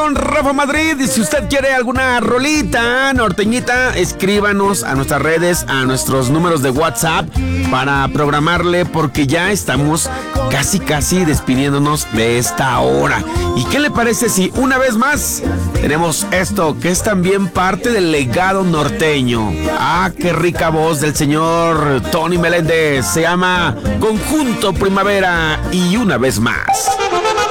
Rafa Madrid, y si usted quiere alguna rolita norteñita, escríbanos a nuestras redes, a nuestros números de WhatsApp para programarle, porque ya estamos casi despidiéndonos de esta hora. ¿Y qué le parece si una vez más tenemos esto, que es también parte del legado norteño? Ah, qué rica voz del señor Tony Meléndez. Se llama Conjunto Primavera, y una vez más.